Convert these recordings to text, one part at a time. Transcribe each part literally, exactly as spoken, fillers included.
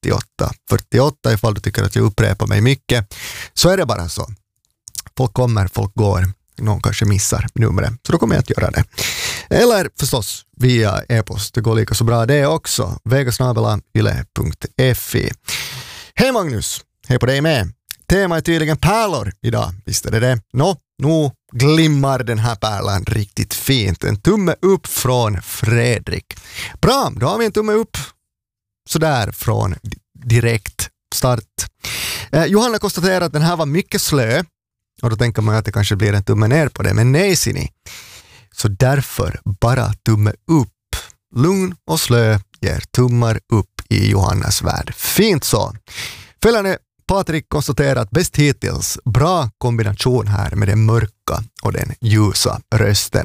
fyrtioåtta. fyrtioåtta ifall du tycker att jag upprepar mig mycket. Så är det bara så. Folk kommer, folk går. Någon kanske missar numret. Så då kommer jag att göra det. Eller förstås via e-post. Det går lika så bra det också. vega snabel-a yle punkt fi. Hej Magnus! Hej på dig med! Tema är tydligen pärlor idag. Visst är det det? Nå, nu glimmar den här pärlan riktigt fint. En tumme upp från Fredrik. Bra, då har vi en tumme upp. Sådär från direkt start. Eh, Johanna konstaterar att den här var mycket slö. Och då tänker man att det kanske blir en tumme ner på det. Men nej, ser ni. Så därför bara tumme upp. Lugn och slö ger tummar upp i Johannas värld. Fint så. Följande Patrik konstaterar att bäst hittills. Bra kombination här med den mörka och den ljusa rösten.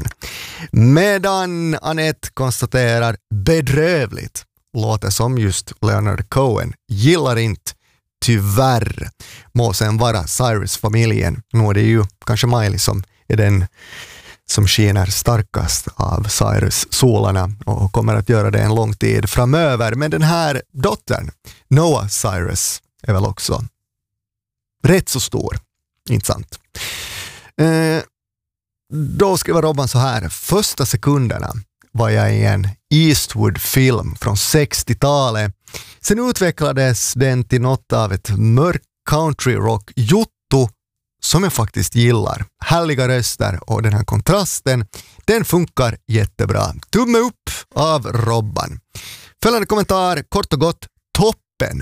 Medan Anette konstaterar bedrövligt. Låter som just Leonard Cohen. Gillar inte. Tyvärr må sen vara Cyrus-familjen. Nu är det ju kanske Miley som är den som skiner starkast av Cyrus-solarna och kommer att göra det en lång tid framöver. Men den här dottern, Noah Cyrus, är väl också rätt så stor. Inte sant? Eh, då skriver Robban så här. Första sekunderna var jag i en Eastwood-film från sextiotalet. Sen utvecklades den till något av ett mörk country rock jotto som jag faktiskt gillar. Härliga röster och den här kontrasten, den funkar jättebra. Tumme upp av Robban. Följande kommentar, kort och gott, toppen.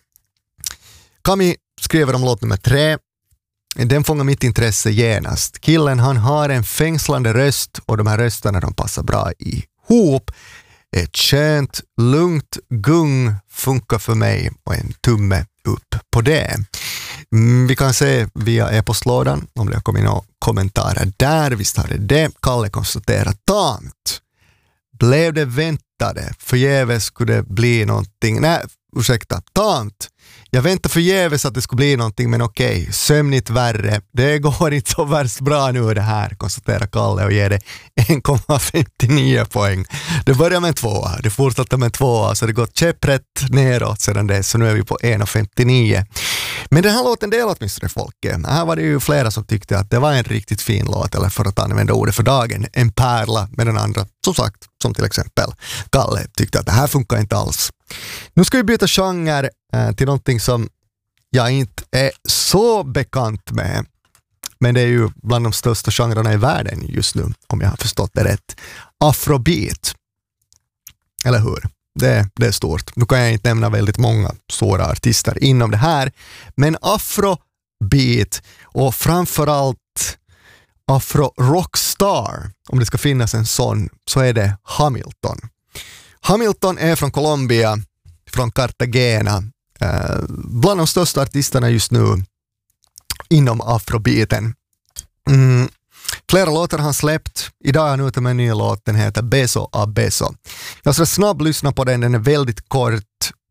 Kami skriver om låt nummer tre. Den fångar mitt intresse genast. Killen, han har en fängslande röst och de här rösterna de passar bra ihop. Ett skönt, lugnt gung funkar för mig och en tumme upp på det. Mm, vi kan se via e-postlådan om det har kommit några kommentarer där. Visst har det det. Kalle konstaterar tamt. Blev det väntade? Förgäves skulle det bli någonting. Nej, ursäkta. Tamt. Jag väntar förgäves att det skulle bli någonting, men okej. Sömnigt värre. Det går inte så värst bra nu det här, konstaterar Kalle och ger det en komma femtionio poäng. Det börjar med en tvåa. Det fortsätter med en tvåa, så det går käpprätt neråt sedan det. Så nu är vi på en komma femtionio. Men den här låten delar åtminstone folket. Här var det ju flera som tyckte att det var en riktigt fin låt, eller för att använda ordet för dagen, en pärla, med den andra, som sagt, som till exempel Kalle tyckte att det här funkar inte alls. Nu ska vi byta genre eh, till någonting som jag inte är så bekant med, men det är ju bland de största genrerna i världen just nu, om jag har förstått det rätt. Afrobeat. Eller hur? Det, det är stort. Nu kan jag inte nämna väldigt många stora artister inom det här, men afrobeat och framförallt afro-rockstar, om det ska finnas en sån, så är det Hamilton. Hamilton är från Colombia, från Cartagena, eh, bland de största artisterna just nu inom afrobeaten. Mm. Flera låtar har han släppt. Idag är han ute med en ny låt. Den heter Beso a Beso. Jag ska snabb lyssna på den. Den är väldigt kort.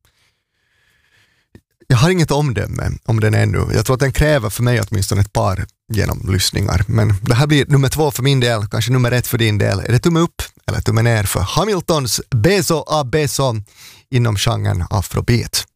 Jag har inget omdöme om den ännu. Jag tror att den kräver för mig åtminstone ett par genomlyssningar. Men det här blir nummer två för min del. Kanske nummer ett för din del. Är det tumme upp eller tumme ner för Hamiltons Beso a Beso inom genren afrobeat?